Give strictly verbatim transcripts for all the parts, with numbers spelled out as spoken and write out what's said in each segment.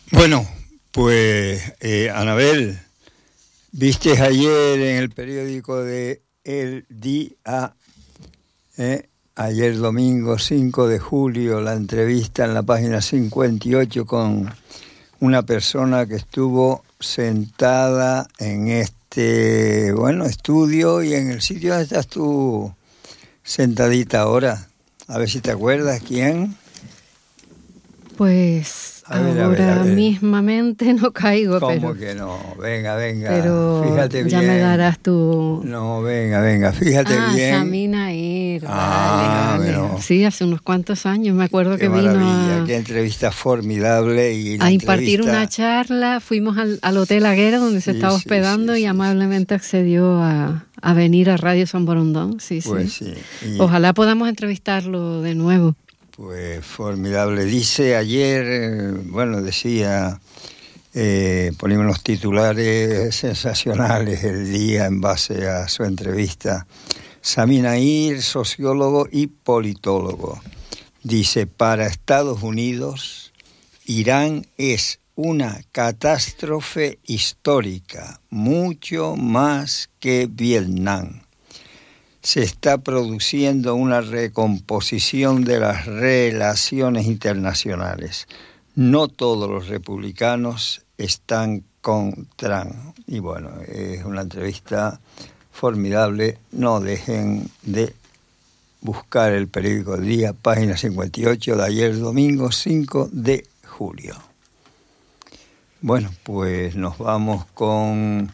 Bueno, pues eh, Anabel, viste ayer en el periódico de El Día, eh, ayer domingo cinco de julio, la entrevista en la página cincuenta y ocho con una persona que estuvo sentada en este, bueno, estudio y en el sitio donde estás tú sentadita ahora. A ver si te acuerdas quién. Pues a ver, ahora a ver, a ver. mismamente no caigo. ¿Cómo pero, que no? Venga, venga. Pero fíjate ya bien. me darás tu... No, venga, venga, fíjate ah, bien. Samina Ir. Ah, vale, vale. bueno. Sí, hace unos cuantos años. Me acuerdo Qué que vino maravilla, a, qué entrevista formidable. Y a impartir entrevista... una charla. Fuimos al, al Hotel Aguera, donde se sí, estaba sí, hospedando, sí, y sí, amablemente accedió a, a venir a Radio San Borondón. Sí, pues sí. sí. Y... Ojalá podamos entrevistarlo de nuevo. Pues formidable. Dice ayer, eh, bueno, decía, eh, ponemos los titulares sensacionales el día en base a su entrevista. Samina Ir, sociólogo y politólogo. Dice, para Estados Unidos, Irán es una catástrofe histórica, mucho más que Vietnam. Se está produciendo una recomposición de las relaciones internacionales. No todos los republicanos están con Trump. Y bueno, es una entrevista formidable. No dejen de buscar el periódico del día, página cincuenta y ocho de ayer domingo cinco de julio. Bueno, pues nos vamos con...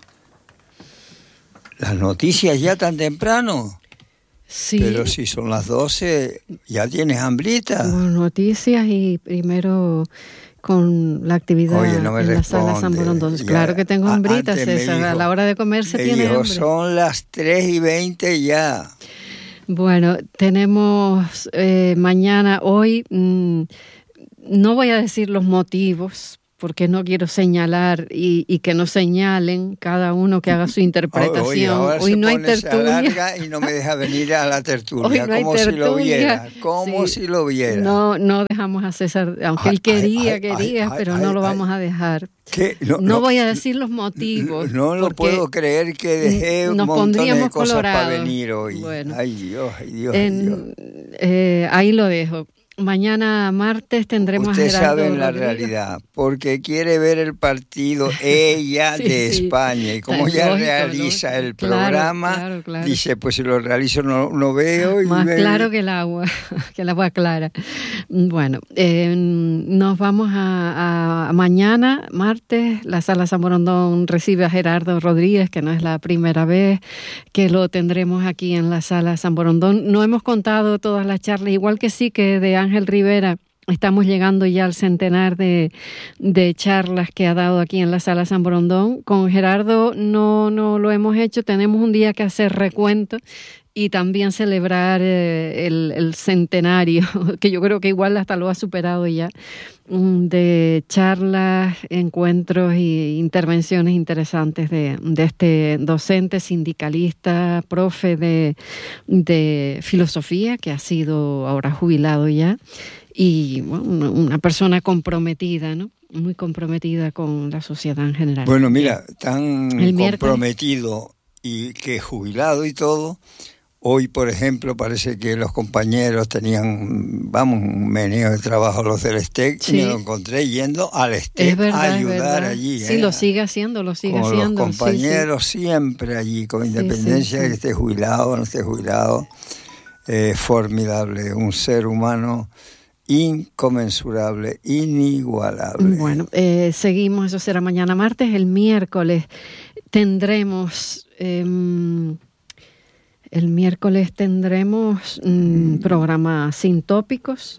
¿Las noticias ya tan temprano? Sí. Pero si son las doce, ¿ya tienes hambrita? Bueno, noticias y primero con la actividad. Oye, no me en responde. La sala San Borondón. Claro que tengo hambrita, César. Dijo, a la hora de comer se tiene dijo, hambre. Son las tres y veinte ya. Bueno, tenemos eh, mañana, hoy, mmm, no voy a decir los motivos, porque no quiero señalar y, y que no señalen, cada uno que haga su interpretación. Oye, ahora hoy se no hay pone, tertulia. Se alarga y no me deja venir a la tertulia, Hoy no hay como tertulia. si lo viera, como sí. si lo viera. No, no dejamos a César, aunque ay, él quería, ay, quería, ay, pero ay, no lo ay, vamos a dejar. No, no, no voy a decir los motivos. No, no lo puedo creer que dejé un montón de cosas colorados. para venir hoy. Bueno, ay Dios, ay Dios, en, ay Dios. Eh, ahí lo dejo. Mañana martes tendremos Usted a Gerardo sabe la Rodríguez. realidad, porque quiere ver el partido ella sí, de sí. España, y como Está ella lógico, realiza lógico. el Claro, programa, claro, claro. dice, pues si lo realizo no, no veo. Y Más ve... claro que el agua, que el agua clara. Bueno, eh, nos vamos a, a mañana, martes, la Sala San Borondón recibe a Gerardo Rodríguez, que no es la primera vez que lo tendremos aquí en la Sala San Borondón. No hemos contado todas las charlas, igual que sí que de Ángel Rivera. Estamos llegando ya al centenar de, de charlas que ha dado aquí en la Sala San Borondón. Con Gerardo no, no lo hemos hecho, tenemos un día que hacer recuento y también celebrar eh, el, el centenario, que yo creo que igual hasta lo ha superado ya, de charlas, encuentros e intervenciones interesantes de, de este docente, sindicalista, profe de, de filosofía, que ha sido ahora jubilado ya, y bueno, una persona comprometida, ¿no? Muy comprometida con la sociedad en general. Bueno, mira, tan El comprometido y que jubilado y todo. Hoy, por ejemplo, parece que los compañeros tenían, vamos, un meneo de trabajo los del STEC, sí. Y me lo encontré yendo al STEC verdad, a ayudar allí. Sí, ¿eh? lo sigue haciendo, lo sigue con haciendo. Los compañeros sí, sí. siempre allí, con independencia de sí, sí, sí. que esté jubilado o no esté jubilado. Eh, formidable, un ser humano inconmensurable, inigualable. Bueno, eh, seguimos, eso será mañana martes. El miércoles tendremos... Eh, El miércoles tendremos un programa sin tópicos.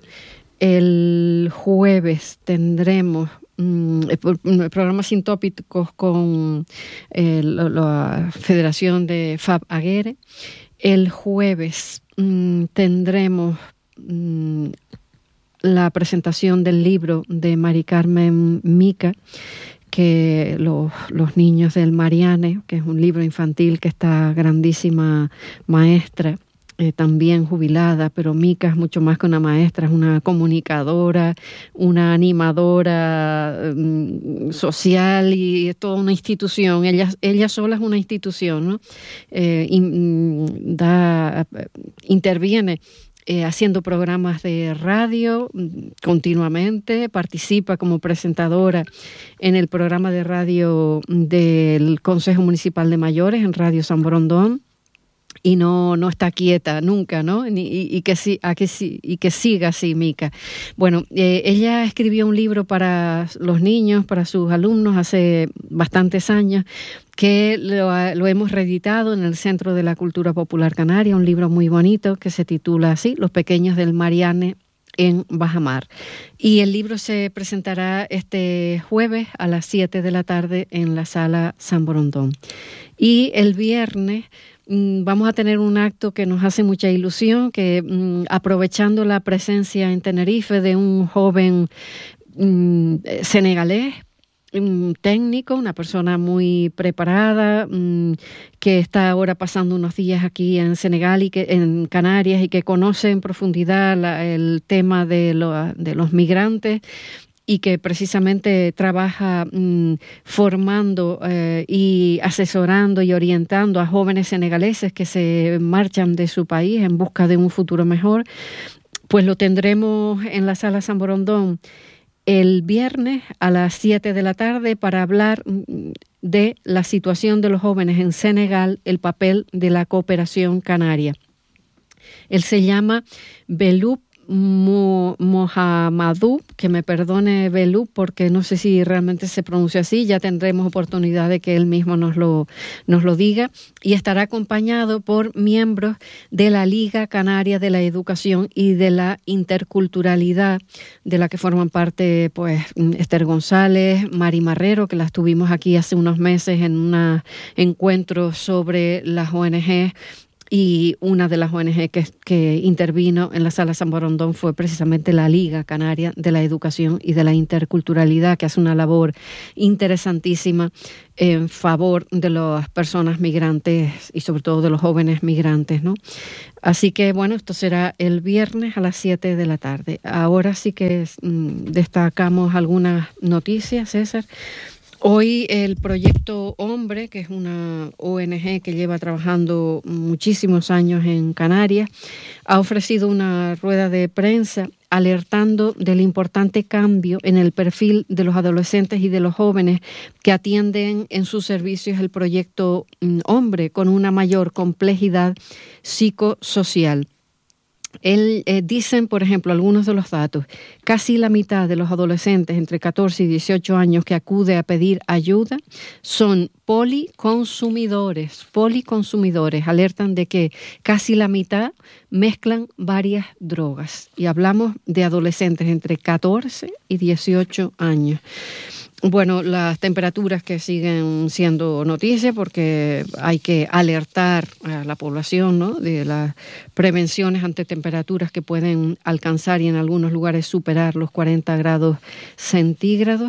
El jueves tendremos un programa sin tópicos con eh, la Federación de Fab Aguere. El jueves um, tendremos um, la presentación del libro de Mari Carmen Mica, que los, los niños del Mariane, que es un libro infantil que esta grandísima maestra Eh, también jubilada, pero Mica es mucho más que una maestra, es una comunicadora, una animadora um, social y es toda una institución. Ella, ella sola es una institución, ¿no? Eh, y, um, da, interviene Eh, haciendo programas de radio continuamente, participa como presentadora en el programa de radio del Consejo Municipal de Mayores en Radio San Borondón. Y no, no está quieta nunca, ¿no? Ni, y, y, que, a que, y que siga así, Mica. Bueno, eh, ella escribió un libro para los niños, para sus alumnos, hace bastantes años, que lo, lo hemos reeditado en el Centro de la Cultura Popular Canaria, un libro muy bonito que se titula así, Los Pequeños del Mariane en Bajamar. Y el libro se presentará este jueves a las siete de la tarde en la Sala San Borondón. Y el viernes vamos a tener un acto que nos hace mucha ilusión, que mm, aprovechando la presencia en Tenerife de un joven mm, senegalés, un técnico, una persona muy preparada, mm, que está ahora pasando unos días aquí en Senegal y que en Canarias y que conoce en profundidad la, el tema de, lo, de los migrantes, y que precisamente trabaja mmm, formando eh, y asesorando y orientando a jóvenes senegaleses que se marchan de su país en busca de un futuro mejor, pues lo tendremos en la Sala San Borondón el viernes a las siete de la tarde para hablar de la situación de los jóvenes en Senegal, el papel de la cooperación canaria. Él se llama Beloup Mo, Mohamadou, que me perdone Beloup porque no sé si realmente se pronuncia así, ya tendremos oportunidad de que él mismo nos lo, nos lo diga, y estará acompañado por miembros de la Liga Canaria de la Educación y de la Interculturalidad, de la que forman parte pues Esther González, Mari Marrero, que las tuvimos aquí hace unos meses en un encuentro sobre las O N G. Y una de las O N G que, que intervino en la Sala San Borondón fue precisamente la Liga Canaria de la Educación y de la Interculturalidad, que hace una labor interesantísima en favor de las personas migrantes y sobre todo de los jóvenes migrantes, ¿no? Así que, bueno, esto será el viernes a las siete de la tarde. Ahora sí que mmm, destacamos algunas noticias, César. Hoy el proyecto Hombre, que es una O N G que lleva trabajando muchísimos años en Canarias, ha ofrecido una rueda de prensa alertando del importante cambio en el perfil de los adolescentes y de los jóvenes que atienden en sus servicios el proyecto Hombre, con una mayor complejidad psicosocial. Él, eh, dicen, por ejemplo, algunos de los datos, casi la mitad de los adolescentes entre catorce y dieciocho años que acude a pedir ayuda son policonsumidores, policonsumidores, alertan de que casi la mitad mezclan varias drogas. Y hablamos de adolescentes entre catorce y dieciocho años. Bueno, las temperaturas que siguen siendo noticia porque hay que alertar a la población, ¿no?, de las prevenciones ante temperaturas que pueden alcanzar y en algunos lugares superar los cuarenta grados centígrados.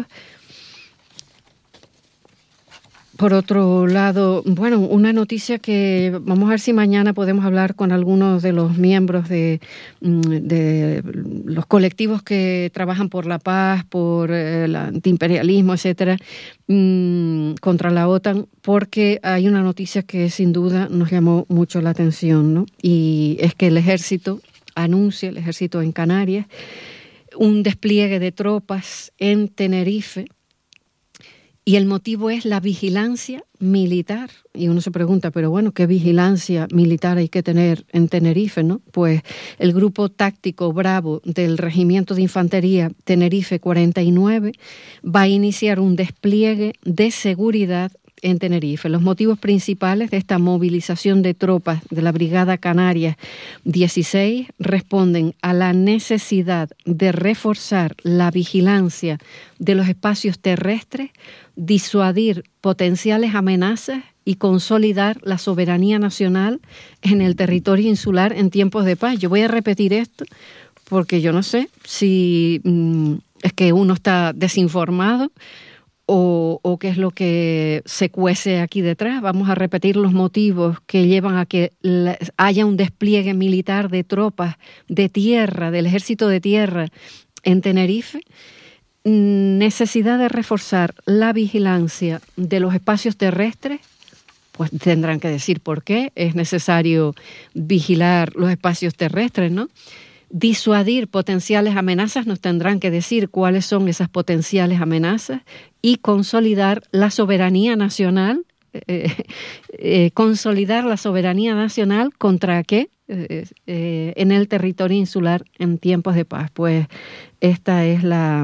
Por otro lado, bueno, una noticia que vamos a ver si mañana podemos hablar con algunos de los miembros de, de los colectivos que trabajan por la paz, por el antiimperialismo, etcétera, contra la OTAN, porque hay una noticia que sin duda nos llamó mucho la atención, ¿no? Y es que el ejército anuncia, el ejército en Canarias, un despliegue de tropas en Tenerife. Y el motivo es la vigilancia militar. Y uno se pregunta, pero bueno, ¿qué vigilancia militar hay que tener en Tenerife, no? Pues el Grupo Táctico Bravo del Regimiento de Infantería Tenerife cuarenta y nueve va a iniciar un despliegue de seguridad en Tenerife. Los motivos principales de esta movilización de tropas de la Brigada Canarias dieciséis responden a la necesidad de reforzar la vigilancia de los espacios terrestres, disuadir potenciales amenazas y consolidar la soberanía nacional en el territorio insular en tiempos de paz. Yo voy a repetir esto porque yo no sé si mmm, es que uno está desinformado o, o qué es lo que se cuece aquí detrás. Vamos a repetir los motivos que llevan a que la, haya un despliegue militar de tropas de tierra, del ejército de tierra en Tenerife. Necesidad de reforzar la vigilancia de los espacios terrestres, pues tendrán que decir por qué es necesario vigilar los espacios terrestres, ¿no? Disuadir potenciales amenazas, nos tendrán que decir cuáles son esas potenciales amenazas, y consolidar la soberanía nacional, eh, eh, consolidar la soberanía nacional ¿contra qué? Eh, eh, en el territorio insular en tiempos de paz. Pues esta es la...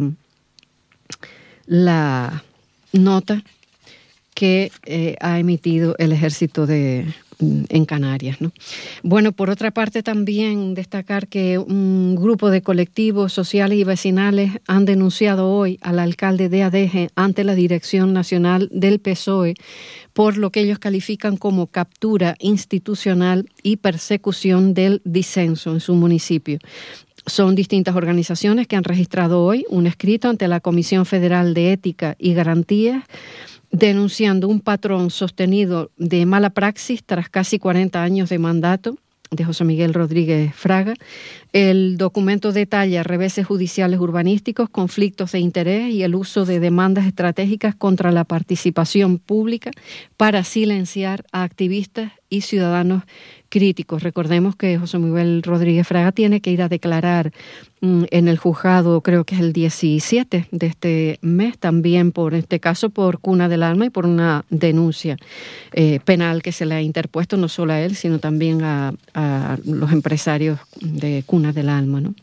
la nota que eh, ha emitido el ejército de, en Canarias, ¿no? Bueno, por otra parte también destacar que un grupo de colectivos sociales y vecinales han denunciado hoy al alcalde de Adeje ante la Dirección Nacional del P S O E por lo que ellos califican como captura institucional y persecución del disenso en su municipio. Son distintas organizaciones que han registrado hoy un escrito ante la Comisión Federal de Ética y Garantías denunciando un patrón sostenido de mala praxis tras casi cuarenta años de mandato de José Miguel Rodríguez Fraga. El documento detalla reveses judiciales urbanísticos, conflictos de interés y el uso de demandas estratégicas contra la participación pública para silenciar a activistas y ciudadanos críticos. Recordemos que José Miguel Rodríguez Fraga tiene que ir a declarar mm, en el juzgado, creo que es el diecisiete de este mes, también por este caso por Cuna del Alma y por una denuncia eh, penal que se le ha interpuesto no solo a él, sino también a, a los empresarios de Cuna del Alma, ¿no?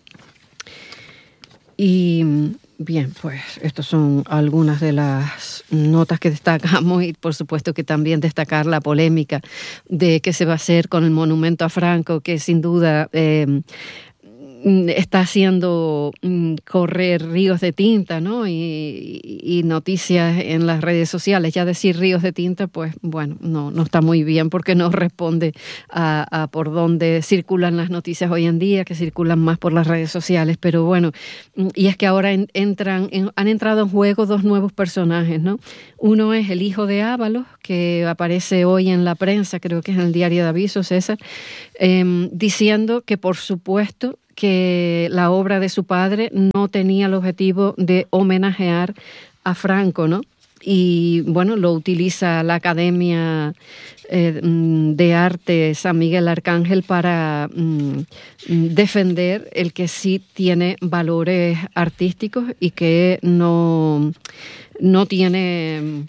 Y bien, pues estas son algunas de las notas que destacamos y por supuesto que también destacar la polémica de qué se va a hacer con el monumento a Franco, que sin duda eh, está haciendo correr ríos de tinta, ¿no? Y, y noticias en las redes sociales. Ya decir ríos de tinta, pues bueno, no, no está muy bien porque no responde a, a por dónde circulan las noticias hoy en día, que circulan más por las redes sociales. Pero bueno, y es que ahora en, entran, en, han entrado en juego dos nuevos personajes, ¿no? Uno es el hijo de Ábalos, que aparece hoy en la prensa, creo que es en el Diario de Aviso, César, eh, diciendo que por supuesto que la obra de su padre no tenía el objetivo de homenajear a Franco, ¿no? Y bueno, lo utiliza la Academia eh, de Arte San Miguel Arcángel para mm, defender el que sí tiene valores artísticos y que no, no tiene...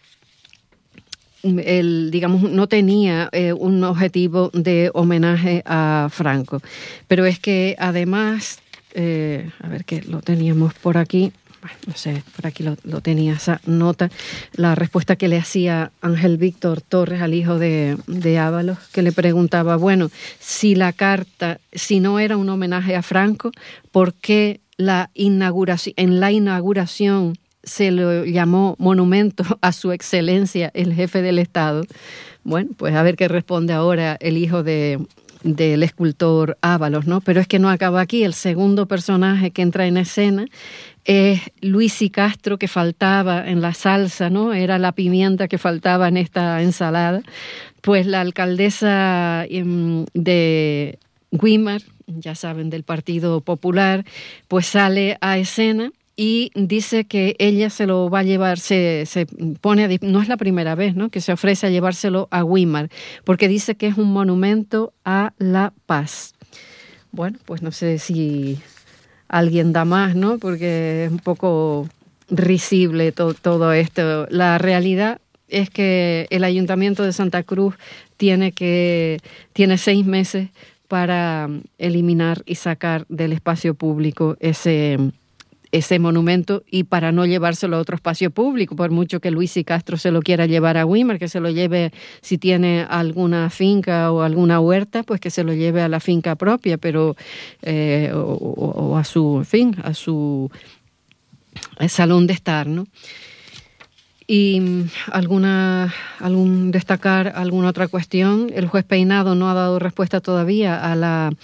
El, digamos, no tenía eh, un objetivo de homenaje a Franco. Pero es que además, eh, a ver que lo teníamos por aquí, bueno, no sé, por aquí lo, lo tenía esa nota, la respuesta que le hacía Ángel Víctor Torres al hijo de, de Ábalos, que le preguntaba, bueno, si la carta, si no era un homenaje a Franco, ¿por qué la inauguración, en la inauguración se lo llamó monumento a su excelencia, el jefe del Estado? Bueno, pues a ver qué responde ahora el hijo de, del escultor Ábalos, ¿no? Pero es que no acaba aquí. El segundo personaje que entra en escena es Luis y Castro, que faltaba en la salsa, ¿no? Era la pimienta que faltaba en esta ensalada. Pues la alcaldesa de Güímar, ya saben, del Partido Popular, pues sale a escena y dice que ella se lo va a llevar, se, se pone, a, no es la primera vez, ¿no?, que se ofrece a llevárselo a Güímar, porque dice que es un monumento a la paz. Bueno, pues no sé si alguien da más, ¿no?, porque es un poco risible to, todo esto. La realidad es que el Ayuntamiento de Santa Cruz tiene, que, tiene seis meses para eliminar y sacar del espacio público ese... ese monumento y para no llevárselo a otro espacio público, por mucho que Luis y Castro se lo quiera llevar a Güímar, que se lo lleve, si tiene alguna finca o alguna huerta, pues que se lo lleve a la finca propia, pero eh, o, o a su, en fin, a su salón de estar, ¿no? Y alguna, algún destacar alguna otra cuestión. El juez Peinado no ha dado respuesta todavía a la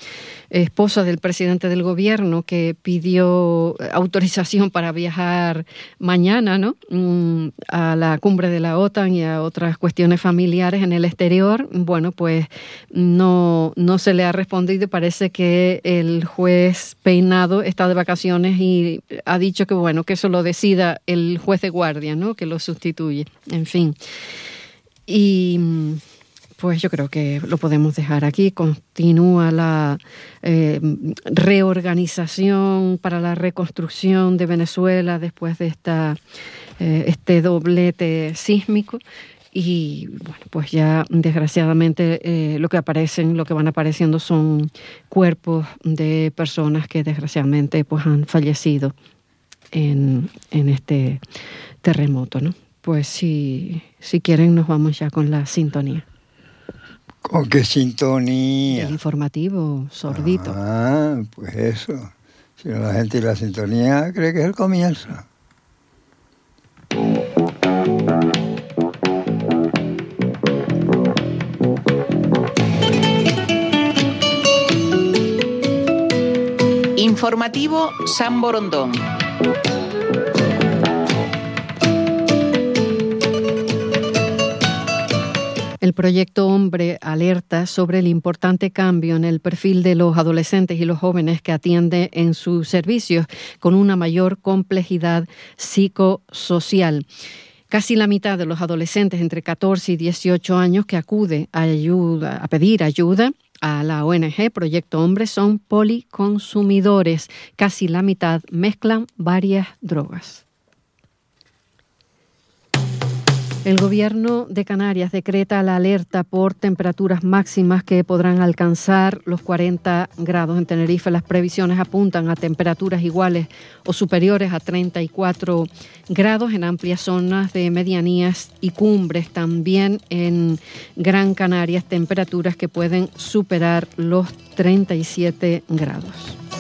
esposa del presidente del gobierno, que pidió autorización para viajar mañana, ¿no?, a la cumbre de la OTAN y a otras cuestiones familiares en el exterior. Bueno, pues no, no se le ha respondido y parece que el juez Peinado está de vacaciones y ha dicho que, bueno, que eso lo decida el juez de guardia, ¿no?, que lo sustituye. En fin. Y pues yo creo que lo podemos dejar aquí. Continúa la eh, reorganización para la reconstrucción de Venezuela después de esta, eh, este doblete sísmico. Y bueno, pues ya desgraciadamente eh, lo que aparecen, lo que van apareciendo son cuerpos de personas que desgraciadamente pues han fallecido en, en este terremoto, ¿no? Pues si, si quieren nos vamos ya con la sintonía. ¿Con qué sintonía? El informativo, Sordito. Ah, pues eso. Si no, la gente y la sintonía cree que es el comienzo. Informativo San Borondón. El proyecto Hombre alerta sobre el importante cambio en el perfil de los adolescentes y los jóvenes que atiende en sus servicios, con una mayor complejidad psicosocial. Casi la mitad de los adolescentes entre catorce y dieciocho años que acude a, ayuda, a pedir ayuda a la O N G Proyecto Hombre son policonsumidores. Casi la mitad mezclan varias drogas. El Gobierno de Canarias decreta la alerta por temperaturas máximas que podrán alcanzar los cuarenta grados en Tenerife. Las previsiones apuntan a temperaturas iguales o superiores a treinta y cuatro grados en amplias zonas de medianías y cumbres. También en Gran Canarias, temperaturas que pueden superar los treinta y siete grados.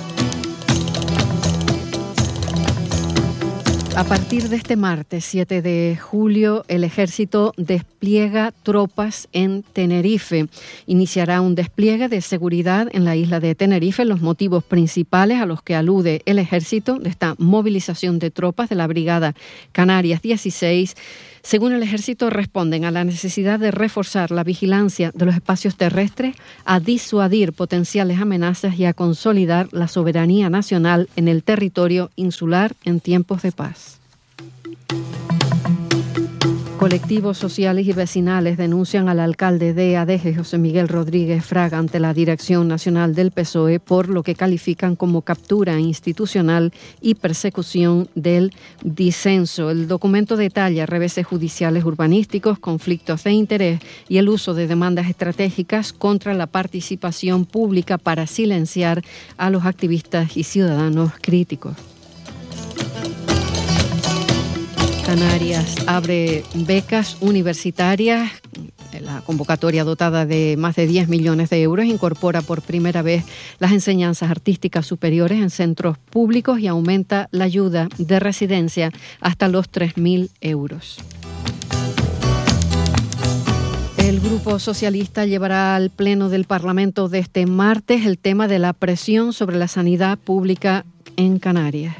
A partir de este martes siete de julio, el Ejército despliega tropas en Tenerife. Iniciará un despliegue de seguridad en la isla de Tenerife. Los motivos principales a los que alude el Ejército de esta movilización de tropas de la Brigada Canarias dieciséis, según el Ejército, responden a la necesidad de reforzar la vigilancia de los espacios terrestres, a disuadir potenciales amenazas y a consolidar la soberanía nacional en el territorio insular en tiempos de paz. Colectivos sociales y vecinales denuncian al alcalde de Adeje, José Miguel Rodríguez Fraga, ante la Dirección Nacional del P S O E por lo que califican como captura institucional y persecución del disenso. El documento detalla reveses judiciales urbanísticos, conflictos de interés y el uso de demandas estratégicas contra la participación pública para silenciar a los activistas y ciudadanos críticos. Canarias abre becas universitarias. La convocatoria, dotada de más de diez millones de euros, incorpora por primera vez las enseñanzas artísticas superiores en centros públicos y aumenta la ayuda de residencia hasta los tres mil euros. El Grupo Socialista llevará al Pleno del Parlamento de este martes el tema de la presión sobre la sanidad pública en Canarias.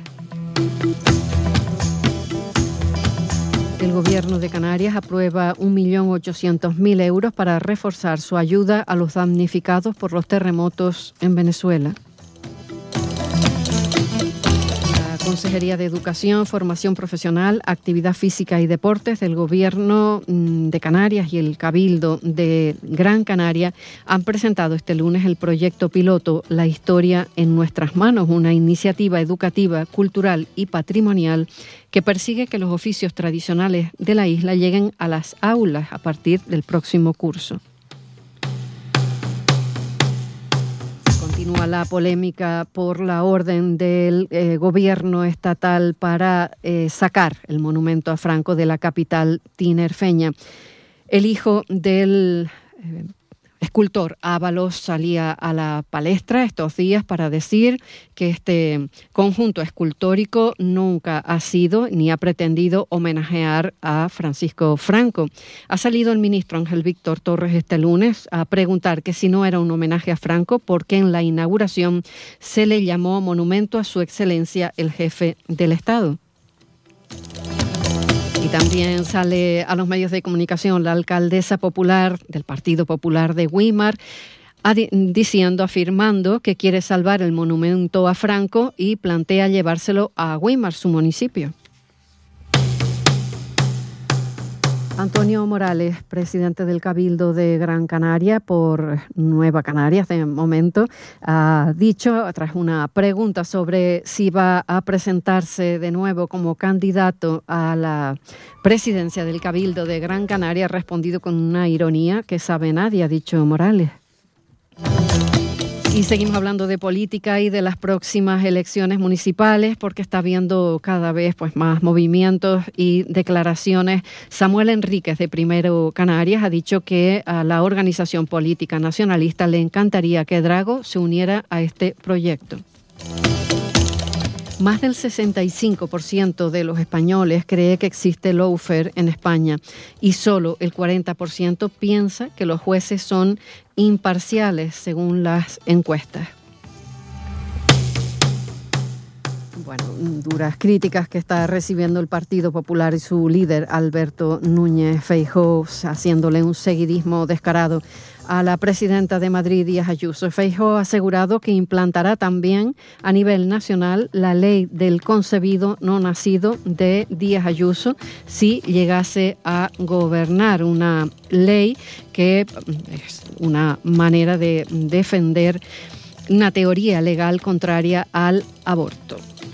El Gobierno de Canarias aprueba un millón ochocientos mil euros para reforzar su ayuda a los damnificados por los terremotos en Venezuela. La Consejería de Educación, Formación Profesional, Actividad Física y Deportes del Gobierno de Canarias y el Cabildo de Gran Canaria han presentado este lunes el proyecto piloto La Historia en Nuestras Manos, una iniciativa educativa, cultural y patrimonial que persigue que los oficios tradicionales de la isla lleguen a las aulas a partir del próximo curso. Continúa la polémica por la orden del eh, gobierno estatal para eh, sacar el monumento a Franco de la capital tinerfeña. El hijo del eh, escultor Ábalos salía a la palestra estos días para decir que este conjunto escultórico nunca ha sido ni ha pretendido homenajear a Francisco Franco. Ha salido el ministro Ángel Víctor Torres este lunes a preguntar que si no era un homenaje a Franco, por qué en la inauguración se le llamó monumento a su excelencia el jefe del Estado. Y también sale a los medios de comunicación la alcaldesa popular del Partido Popular de Güímar diciendo, afirmando que quiere salvar el monumento a Franco y plantea llevárselo a Güímar, su municipio. Antonio Morales, presidente del Cabildo de Gran Canaria por Nueva Canarias de momento, ha dicho, tras una pregunta sobre si va a presentarse de nuevo como candidato a la presidencia del Cabildo de Gran Canaria, ha respondido con una ironía que sabe nadie, ha dicho Morales. Y seguimos hablando de política y de las próximas elecciones municipales porque está habiendo cada vez pues, más movimientos y declaraciones. Samuel Enríquez de Primero Canarias ha dicho que a la organización política nacionalista le encantaría que Drago se uniera a este proyecto. Más del sesenta y cinco por ciento de los españoles cree que existe lawfare en España y solo el cuarenta por ciento piensa que los jueces son imparciales, según las encuestas. Bueno, duras críticas que está recibiendo el Partido Popular y su líder, Alberto Núñez Feijóo, haciéndole un seguidismo descarado a la presidenta de Madrid, Díaz Ayuso. Feijóo ha asegurado que implantará también a nivel nacional la ley del concebido no nacido de Díaz Ayuso si llegase a gobernar, una ley que es una manera de defender una teoría legal contraria al aborto.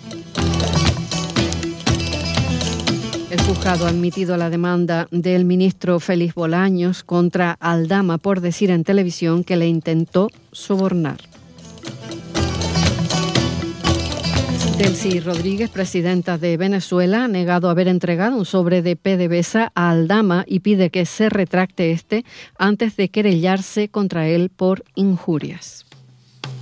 El juzgado ha admitido la demanda del ministro Félix Bolaños contra Aldama por decir en televisión que le intentó sobornar. Delcy Rodríguez, presidenta de Venezuela, ha negado haber entregado un sobre de PDVSA a Aldama y pide que se retracte este antes de querellarse contra él por injurias.